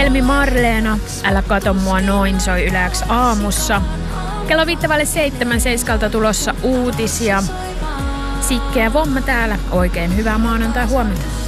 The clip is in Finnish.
Helmi Marleena, älä kato mua noin, soi Yle X aamussa. Kello 6:07 tulossa uutisia. Sikkeä Vomma täällä. Oikein hyvää maanantai huomenta.